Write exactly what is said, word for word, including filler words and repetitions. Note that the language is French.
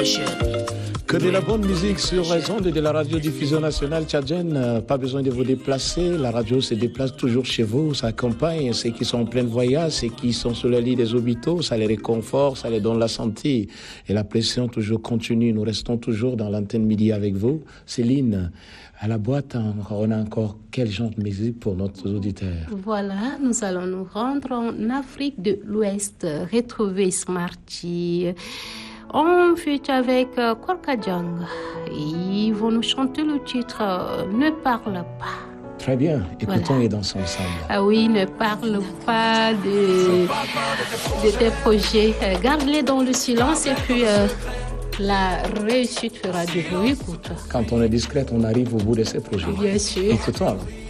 Promotion. Que de la bonne musique sur les ondes de la radiodiffusion nationale tchadienne. Pas besoin de vous déplacer. La radio se déplace toujours chez vous. Ça accompagne ceux qui sont en plein voyage, ceux qui sont sur le lit des hôpitaux. Ça les réconforte, ça les donne la santé. Et la pression toujours continue. Nous restons toujours dans l'antenne midi avec vous. Céline, à la boîte, on a encore quel genre de musique pour notre auditeur? Voilà, nous allons nous rendre en Afrique de l'Ouest, retrouver Smarty. On fait avec euh, Korkadjang. Ils vont nous chanter le titre euh, Ne parle pas. Très bien, écoutons Voilà. et dansons ensemble. Ah oui, ne parle pas de, de tes projets. Euh, Garde-les dans le silence et puis euh, la réussite fera du bruit pour toi. Quand on est discrète, on arrive au bout de ces projets. Bien sûr. Écoutons alors.